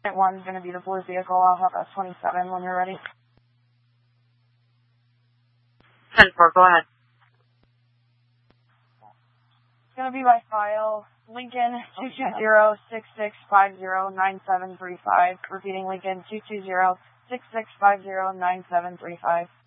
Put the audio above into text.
One's going to be the blue vehicle. I'll have S27 when you're ready. 10-4, go ahead. It's going to be by file. Lincoln 220-6650-9735. Repeating, Lincoln 220-6650-9735.